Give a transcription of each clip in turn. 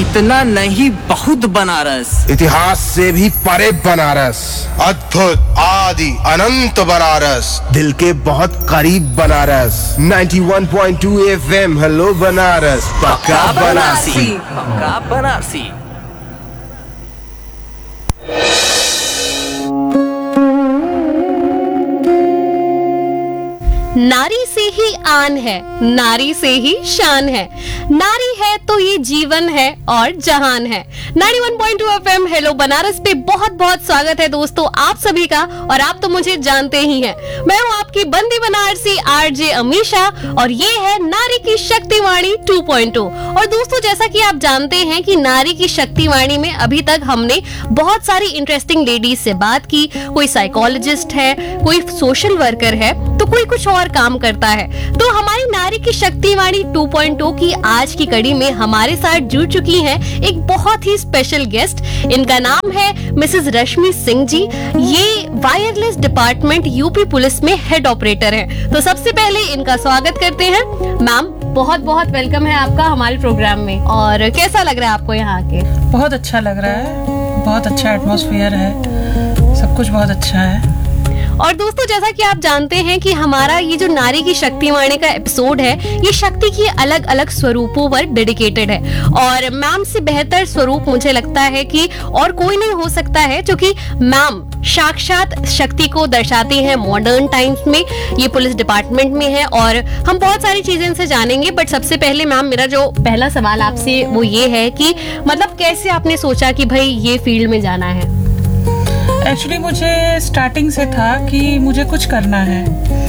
इतना नहीं बहुत बनारस, इतिहास से भी परे बनारस, अद्भुत आदि अनंत बनारस, दिल के बहुत करीब बनारस। 91.2 FM हेलो बनारस, पक्का बनारसी, पक्का बनारसी। नारी से ही आन है, नारी से ही शान है, नारी है तो ये जीवन है और जहान है। 91.2 FM हेलो बनारस पे बहुत बहुत स्वागत है दोस्तों आप सभी का। और आप तो मुझे जानते ही हैं, मैं हूँ आपकी बंदी बनारसी आरजे अमीशा और ये है नारी की शक्तिवाणी 2.0। और दोस्तों जैसा कि आप जानते हैं कि नारी की शक्तिवाणी में अभी तक हमने बहुत सारी इंटरेस्टिंग लेडीज से बात की। कोई साइकोलॉजिस्ट है, कोई सोशल वर्कर है, तो कोई कुछ और काम करता है। तो हमारी नारी की शक्तिवाणी 2.0 की आज की कड़ी में हमारे साथ जुड़ चुकी हैं एक बहुत ही स्पेशल गेस्ट। इनका नाम है मिसेस रश्मि सिंह जी। ये वायरलेस डिपार्टमेंट यूपी पुलिस में हेड ऑपरेटर हैं। तो सबसे पहले इनका स्वागत करते हैं। मैम बहुत बहुत वेलकम है आपका हमारे प्रोग्राम में। और कैसा लग रहा है आपको यहाँ आके? बहुत अच्छा लग रहा है, बहुत अच्छा एटमॉस्फेयर है, सब कुछ बहुत अच्छा है। और दोस्तों जैसा कि आप जानते हैं कि हमारा ये जो नारी की शक्तिवाणी का एपिसोड है ये शक्ति की अलग अलग स्वरूपों पर डेडिकेटेड है। और मैम से बेहतर स्वरूप मुझे लगता है कि और कोई नहीं हो सकता है, क्योंकि मैम साक्षात शक्ति को दर्शाती हैं मॉडर्न टाइम्स में। ये पुलिस डिपार्टमेंट में है और हम बहुत सारी चीजें इनसे जानेंगे। बट सबसे पहले मैम मेरा जो पहला सवाल आपसे वो ये है कि मतलब कैसे आपने सोचा कि भाई ये फील्ड में जाना है? एक्चुअली मुझे स्टार्टिंग से था कि मुझे कुछ करना है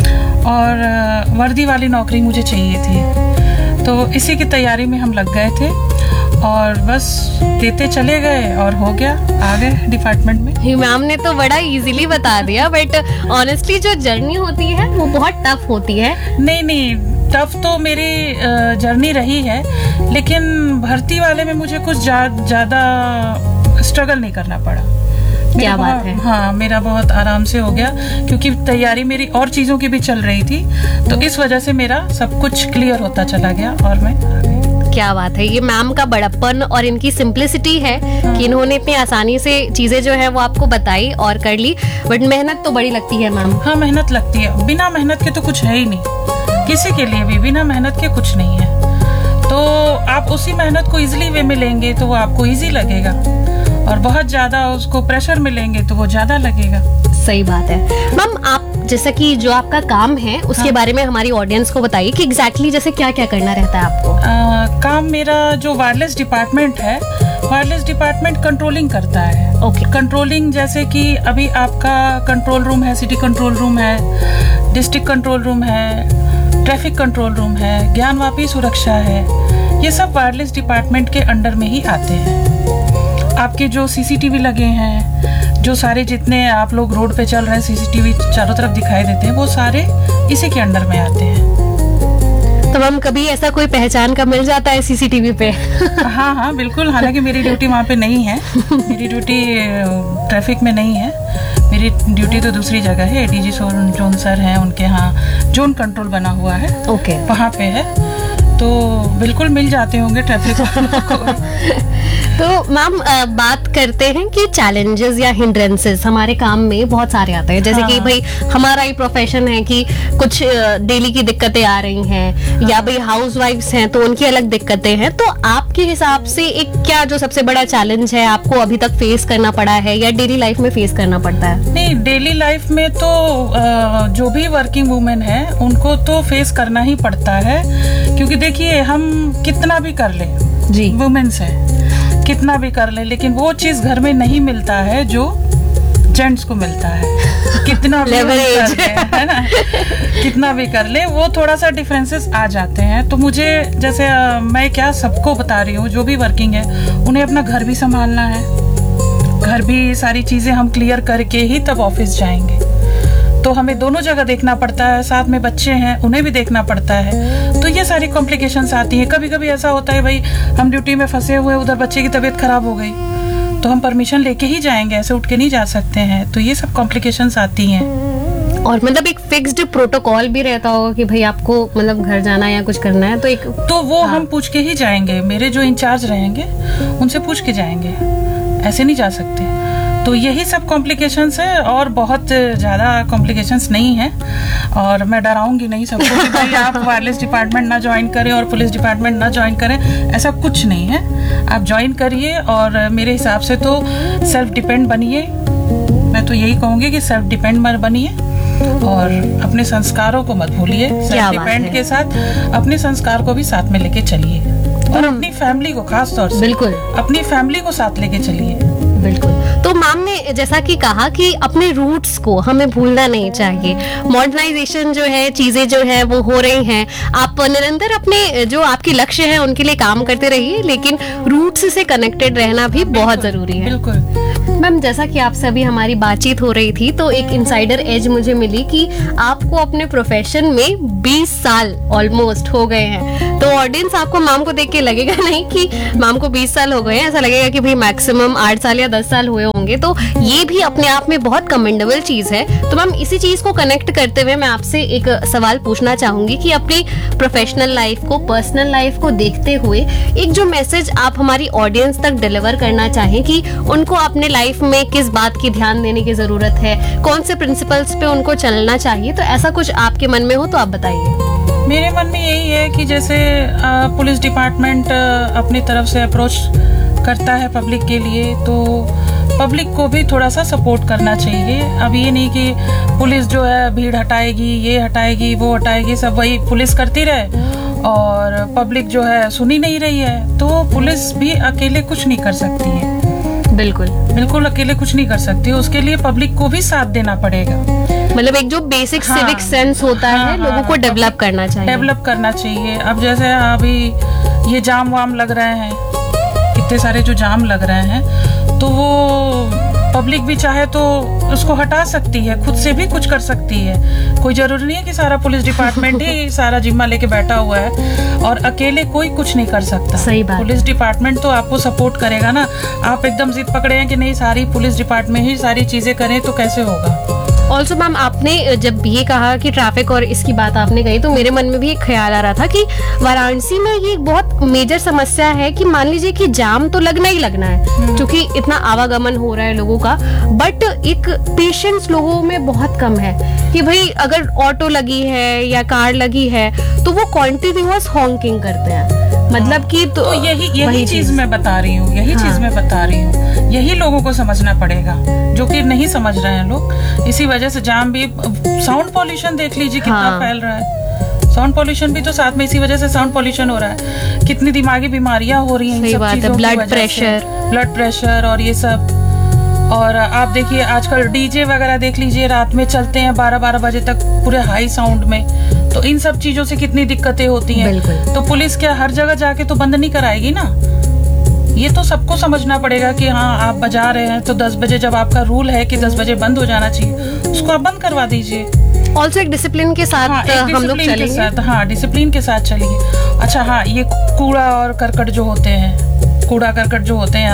और वर्दी वाली नौकरी मुझे चाहिए थी, तो इसी की तैयारी में हम लग गए थे और बस देते चले गए और हो गया, आ गए डिपार्टमेंट में। मैम ने तो बड़ा इजीली बता दिया, बट ऑनेस्टली जो जर्नी होती है वो बहुत टफ होती है। नहीं, टफ तो मेरी जर्नी रही है, लेकिन भर्ती वाले में मुझे कुछ ज़्यादा स्ट्रगल नहीं करना पड़ा। क्या बात है? हाँ, मेरा बहुत आराम से हो गया क्योंकि तैयारी मेरी और चीजों की भी चल रही थी, तो इस वजह से मेरा सब कुछ क्लियर होता चला गया और मैं आ गई। क्या बात है, ये मैम का बड़प्पन और इनकी सिंप्लिसिटी है कि इन्होंने इतनी आसानी से चीजें जो है वो आपको बताई और कर ली। बट मेहनत तो बड़ी लगती है मैम। हाँ, मेहनत लगती है, बिना मेहनत के तो कुछ है ही नहीं, किसी के लिए भी बिना मेहनत के कुछ नहीं है। तो आप उसी मेहनत को इजिली वे में लेंगे तो वो आपको इजी लगेगा, और बहुत ज्यादा उसको प्रेशर में लेंगे तो वो ज्यादा लगेगा। सही बात है। मैम आप जैसा कि जो आपका काम है उसके बारे में हमारी ऑडियंस को बताइए कि एग्जैक्टली जैसे क्या क्या करना रहता है आपको? काम मेरा जो वायरलेस डिपार्टमेंट है, वायरलेस डिपार्टमेंट कंट्रोलिंग करता है। ओके। कंट्रोलिंग जैसे कि अभी आपका कंट्रोल रूम है, सिटी कंट्रोल रूम है, डिस्ट्रिक्ट कंट्रोल रूम है, ट्रैफिक कंट्रोल रूम है, ज्ञानवापी सुरक्षा है, ये सब वायरलेस डिपार्टमेंट के अंडर में ही आते हैं। आपके जो सीसीटीवी लगे हैं, जो सारे जितने आप लोग रोड पे चल रहे हैं सीसीटीवी चारों तरफ दिखाई देते हैं, वो सारे इसी के अंडर में आते हैं। तो मैम कभी ऐसा कोई पहचान का मिल जाता है सीसीटीवी पे? हाँ बिल्कुल, हालांकि मेरी ड्यूटी वहाँ पे नहीं है, मेरी ड्यूटी ट्रैफिक में नहीं है, मेरी ड्यूटी तो दूसरी जगह है। एडीजी जोन सर हैं, उनके यहाँ जोन कंट्रोल बना हुआ है, ओके, वहाँ पे है, तो बिल्कुल मिल जाते होंगे ट्रैफिक। तो मैम बात करते हैं कि चैलेंजेस या हिंड्रेंसेस हमारे काम में बहुत सारे आते हैं। जैसे कि भाई हमारा ही प्रोफेशन है कि कुछ डेली की दिक्कतें आ रही हैं, या भाई हाउसवाइफ्स हैं तो उनकी अलग दिक्कतें हैं। तो आपके हिसाब से एक क्या जो सबसे बड़ा चैलेंज है आपको अभी तक फेस करना पड़ा है या डेली लाइफ में फेस करना पड़ता है? नहीं, डेली लाइफ में तो जो भी वर्किंग वुमेन है उनको तो फेस करना ही पड़ता है, क्योंकि देखिए हम कितना भी कर ले जी, वुमेन्स है, कितना भी कर ले, लेकिन वो चीज घर में नहीं मिलता है जो जेंट्स को मिलता है। कितना भी कर ले, है ना, कितना भी कर ले, वो थोड़ा सा डिफरेंसेस आ जाते हैं। तो मुझे जैसे मैं क्या सबको बता रही हूँ, जो भी वर्किंग है उन्हें अपना घर भी संभालना है, घर भी सारी चीजें हम क्लियर करके ही तब ऑफिस जाएंगे, तो हमें दोनों जगह देखना पड़ता है। साथ में बच्चे हैं, उन्हें भी देखना पड़ता है, तो ये सारी कॉम्प्लिकेशंस आती हैं। कभी कभी ऐसा होता है भाई हम ड्यूटी में फंसे हुए, उधर बच्चे की तबीयत खराब हो गई, तो हम परमिशन लेके ही जाएंगे, ऐसे उठ के नहीं जा सकते हैं, तो ये सब कॉम्प्लिकेशंस आती हैं। और मतलब एक फिक्स्ड प्रोटोकॉल भी रहता होगा कि भाई आपको मतलब घर जाना है या कुछ करना है तो एक तो वो हम पूछ के ही जाएंगे, मेरे जो इंचार्ज रहेंगे उनसे पूछ के जाएंगे, ऐसे नहीं जा सकते। तो यही सब कॉम्प्लिकेशंस है और बहुत ज़्यादा कॉम्प्लिकेशंस नहीं है। और मैं डराऊंगी नहीं सबको कि भाई आप वायरलेस डिपार्टमेंट ना ज्वाइन करें और पुलिस डिपार्टमेंट ना ज्वाइन करें, ऐसा कुछ नहीं है। आप ज्वाइन करिए और मेरे हिसाब से तो सेल्फ डिपेंड बनिए। मैं तो यही कहूँगी कि सेल्फ डिपेंड मत बनिए और अपने संस्कारों को मत भूलिए। सेल्फ डिपेंड के साथ अपने संस्कार को भी साथ में लेके चलिए और अपनी फैमिली को, खास तौर से बिल्कुल अपनी फैमिली को साथ लेके चलिए। बिल्कुल। तो मैम ने जैसा कि कहा कि अपने रूट्स को हमें भूलना नहीं चाहिए। मॉडर्नाइजेशन जो है, चीजें जो है वो हो रही हैं, आप निरंतर अपने जो आपके लक्ष्य हैं उनके लिए काम करते रहिए, लेकिन रूट्स से कनेक्टेड रहना भी बहुत जरूरी है। बिल्कुल। मैम जैसा कि आपसे अभी हमारी बातचीत हो रही थी तो एक इनसाइडर एज मुझे मिली कि आपको अपने प्रोफेशन में 20 साल ऑलमोस्ट हो गए हैं। तो ऑडियंस आपको मैम को देख के लगेगा नहीं कि मैम को 20 साल हो गए हैं, ऐसा लगेगा कि भाई मैक्सिमम 8 साल या 10 साल हुए होंगे। तो ये भी अपने आप में बहुत कमेंडेबल चीज है। तो मैम इसी चीज को कनेक्ट करते हुए मैं आपसे एक सवाल पूछना चाहूंगी कि अपनी प्रोफेशनल लाइफ को, पर्सनल लाइफ को देखते हुए एक जो मैसेज आप हमारी ऑडियंस तक डिलीवर करना चाहें कि उनको अपने लाइफ में किस बात की ध्यान देने की जरूरत है, कौन से प्रिंसिपल्स पे उनको चलना चाहिए, तो ऐसा कुछ आपके मन में हो तो आप बताइए। मेरे मन में यही है कि जैसे पुलिस डिपार्टमेंट अपनी तरफ से अप्रोच करता है पब्लिक के लिए, तो पब्लिक को भी थोड़ा सा सपोर्ट करना चाहिए। अब ये नहीं कि पुलिस जो है भीड़ हटाएगी, ये हटाएगी, वो हटाएगी, सब वही पुलिस करती रहे और पब्लिक जो है सुन ही नहीं रही है। तो पुलिस भी अकेले कुछ नहीं कर सकती है। बिल्कुल बिल्कुल अकेले कुछ नहीं कर सकती, उसके लिए पब्लिक को भी साथ देना पड़ेगा। मतलब एक जो बेसिक सिविक सेंस होता है लोगों को डेवलप करना चाहिए। डेवलप करना चाहिए। अब जैसे अभी ये जाम वाम लग रहे हैं, इतने सारे जो जाम लग रहे हैं, तो वो पब्लिक भी चाहे तो उसको हटा सकती है, खुद से भी कुछ कर सकती है। कोई जरूरी नहीं है कि सारा पुलिस डिपार्टमेंट ही सारा जिम्मा लेके बैठा हुआ है और अकेले कोई कुछ नहीं कर सकता। सही बात। पुलिस डिपार्टमेंट तो आपको सपोर्ट करेगा ना। आप एकदम जिद पकड़े हैं कि नहीं सारी पुलिस डिपार्टमेंट ही सारी चीजें करें तो कैसे होगा। ऑल्सो मैम आपने जब ये कहा कि ट्रैफिक और इसकी बात आपने कही तो मेरे मन में भी एक ख्याल आ रहा था कि वाराणसी में ये एक बहुत मेजर समस्या है कि मान लीजिए कि जाम तो लगना ही लगना है क्योंकि इतना आवागमन हो रहा है लोगों का, बट एक पेशेंस लोगों में बहुत कम है कि भाई अगर ऑटो लगी है या कार लगी है तो वो कॉन्टिन्यूअस हॉन्किंग करते हैं। मतलब कि तो यही चीज मैं बता रही हूँ, यही चीज मैं बता रही हूँ। यही लोगों को समझना पड़ेगा जो कि नहीं समझ रहे हैं लोग। इसी वजह से जाम भी, साउंड पॉल्यूशन देख लीजिए कितना फैल रहा है। साउंड पॉल्यूशन भी तो साथ में इसी वजह से साउंड पॉल्यूशन हो रहा है। कितनी दिमागी बीमारियां हो रही हैं इन सब चीजों की वजह से। ब्लड प्रेशर और ये सब। और आप देखिए आजकल डीजे वगैरह देख लीजिए, रात में चलते हैं 12-12 बजे तक पूरे हाई साउंड में। तो इन सब चीजों से कितनी दिक्कतें होती हैं। तो पुलिस क्या हर जगह जाके तो बंद नहीं कराएगी ना। ये तो सबको समझना पड़ेगा कि हाँ आप बजा रहे हैं तो 10 बजे जब आपका रूल है कि 10 बजे बंद हो जाना चाहिए, उसको आप बंद करवा दीजिए। ऑल्सो एक डिसिप्लिन के साथ हम लोग चलेंगे। हाँ डिसिप्लिन के साथ चलिए। अच्छा हाँ, ये कूड़ा और करकट जो होते हैं, कूड़ा करकट जो होते हैं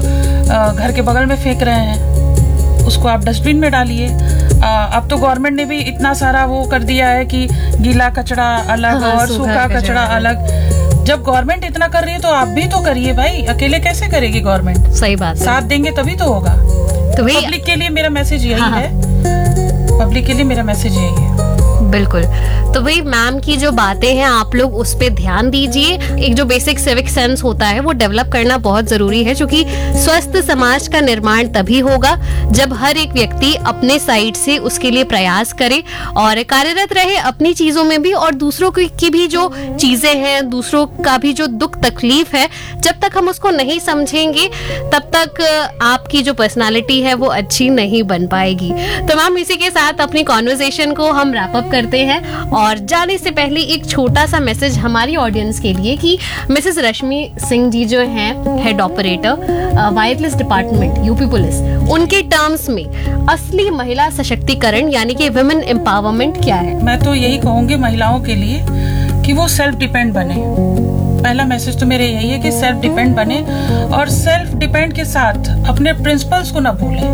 आप घर के बगल में फेंक रहे हैं, उसको आप डस्टबिन में डालिए। अब तो गवर्नमेंट ने भी इतना सारा वो कर दिया है कि गीला कचरा अलग और सूखा कचरा अलग। जब गवर्नमेंट इतना कर रही है तो आप भी तो करिए भाई, अकेले कैसे करेगी गवर्नमेंट। सही बात है। साथ देंगे तभी तो होगा। तो पब्लिक के लिए मेरा मैसेज यही है, पब्लिक के लिए मेरा मैसेज यही है। बिल्कुल। तो भाई मैम की जो बातें हैं आप लोग उस पे ध्यान दीजिए। एक जो बेसिक सिविक सेंस होता है वो डेवलप करना बहुत जरूरी है, क्योंकि स्वस्थ समाज का निर्माण तभी होगा जब हर एक व्यक्ति अपने साइड से उसके लिए प्रयास करे और कार्यरत रहे अपनी चीजों में भी, और दूसरों की भी जो चीजें हैं, दूसरों का भी जो दुख तकलीफ है, जब तक हम उसको नहीं समझेंगे तब तक आपकी जो पर्सनालिटी है वो अच्छी नहीं बन पाएगी। तो मैम इसी के साथ अपनी कॉन्वर्सेशन को हम रैप अप करते हैं और जाने से पहले एक छोटा सा मैसेज हमारी ऑडियंस के लिए कि मिसेस रश्मि सिंह जी जो हैं head operator wireless department UP police, उनके टर्म्स में असली महिला सशक्तिकरण यानी कि वुमेन एम्पावरमेंट क्या है? मैं तो यही कहूंगी महिलाओं के लिए कि वो सेल्फ डिपेंड बने। पहला मैसेज तो मेरे यही है कि सेल्फ डिपेंड बने और सेल्फ डिपेंड के साथ अपने प्रिंसिपल्स को ना भूलें।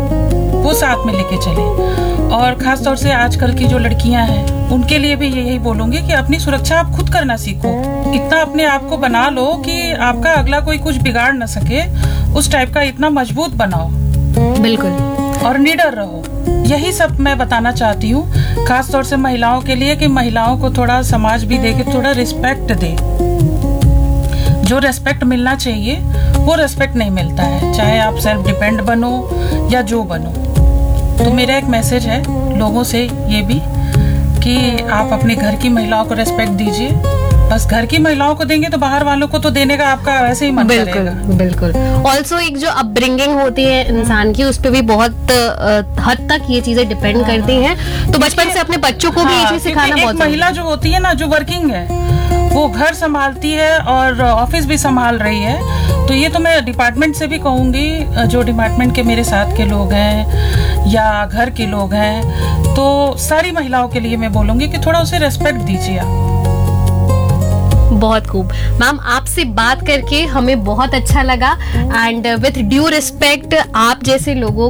वो साथ में लेके चले। और खास तौर से आजकल की जो लड़कियां हैं उनके लिए भी यही बोलूंगी कि अपनी सुरक्षा आप खुद करना सीखो। इतना अपने आप को बना लो कि आपका अगला कोई कुछ बिगाड़ ना सके, उस टाइप का इतना मजबूत बनाओ। बिल्कुल। और निडर रहो। यही सब मैं बताना चाहती हूँ, खास तौर से महिलाओं के लिए, कि महिलाओं को थोड़ा समाज भी दे के थोड़ा रिस्पेक्ट दे। जो रेस्पेक्ट मिलना चाहिए वो रेस्पेक्ट नहीं मिलता है, चाहे आप सेल्फ डिपेंड बनो या जो बनो। तो मेरा एक मैसेज है लोगों से ये भी कि आप अपने घर की महिलाओं को रेस्पेक्ट दीजिए। बस घर की महिलाओं को देंगे तो बाहर वालों को तो देने का आपका वैसे ही मन करेगा। बिल्कुल। ऑल्सो एक जो अपब्रिंगिंग होती है इंसान की, उस पर भी बहुत हद तक ये चीजें डिपेंड करती हैं। तो बचपन से अपने बच्चों को भी ये चीज सिखाना बहुत जरूरी है। महिला जो होती है ना, जो वर्किंग है, वो घर संभालती है और ऑफिस भी संभाल रही है। तो ये तो मैं डिपार्टमेंट से भी कहूंगी, जो डिपार्टमेंट के मेरे साथ के लोग हैं या घर के लोग हैं, तो सारी महिलाओं के लिए मैं बोलूंगी कि थोड़ा उसे रेस्पेक्ट दीजिए आप। बहुत खूब मैम, आपसे बात करके हमें बहुत अच्छा लगा। एंड विथ ड्यू रिस्पेक्ट, आप जैसे लोगों